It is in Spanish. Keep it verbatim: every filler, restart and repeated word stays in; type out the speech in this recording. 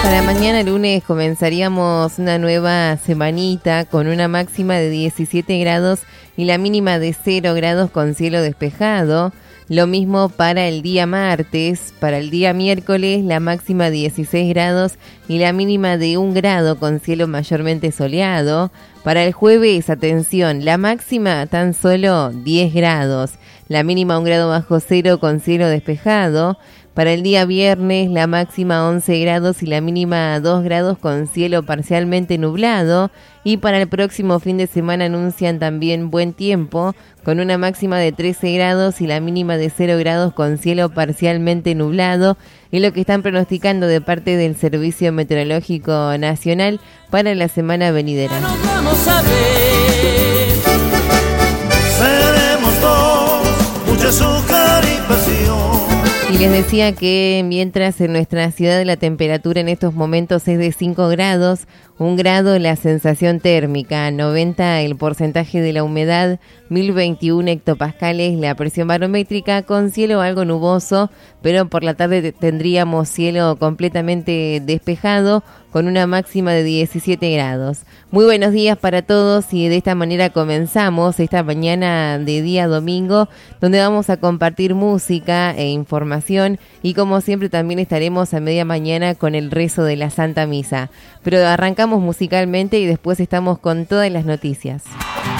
Para mañana lunes comenzaríamos una nueva semanita con una máxima de diecisiete grados y la mínima de cero grados con cielo despejado. Lo mismo para el día martes. Para el día miércoles la máxima dieciséis grados y la mínima de un grado con cielo mayormente soleado. Para el jueves, atención, la máxima tan solo diez grados, la mínima un grado bajo cero con cielo despejado. Para el día viernes la máxima once grados y la mínima dos grados con cielo parcialmente nublado. Y para el próximo fin de semana anuncian también buen tiempo con una máxima de trece grados y la mínima de cero grados con cielo parcialmente nublado. Y lo que están pronosticando de parte del Servicio Meteorológico Nacional para la semana venidera. Nos vamos a ver. Seremos dos, mucha azúcar y pasión. Y les decía que mientras en nuestra ciudad la temperatura en estos momentos es de cinco grados, un grado la sensación térmica, noventa el porcentaje de la humedad, mil veintiuno hectopascales la presión barométrica, con cielo algo nuboso, pero por la tarde tendríamos cielo completamente despejado con una máxima de diecisiete grados. Muy buenos días para todos y de esta manera comenzamos esta mañana de día domingo, donde vamos a compartir música e información y como siempre también estaremos a media mañana con el rezo de la Santa Misa. Pero arrancamos musicalmente y después estamos con todas las noticias.